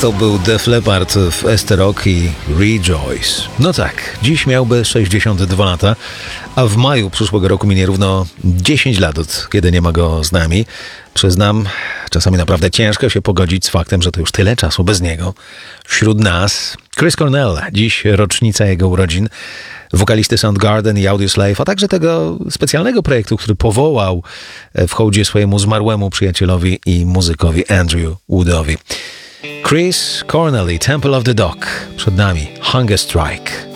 To był Def Leppard w Ester Rock i Rejoice. No tak, dziś miałby 62 lata, a w maju przyszłego roku minie równo 10 lat od kiedy nie ma go z nami. Przyznam, czasami naprawdę ciężko się pogodzić z faktem, że to już tyle czasu bez niego. Wśród nas Chris Cornell, dziś rocznica jego urodzin, wokalisty Soundgarden i Audioslave, a także tego specjalnego projektu, który powołał w hołdzie swojemu zmarłemu przyjacielowi i muzykowi Andrew Woodowi. Chris Cornell i Temple of the Dog. Przed nami Hunger Strike.